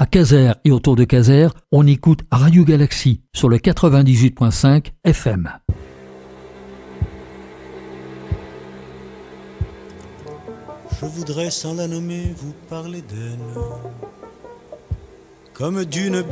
Caser et autour de Caser, on écoute Radio Galaxie sur le 98.5 FM. Je voudrais sans la nommer vous parler d'elle comme d'une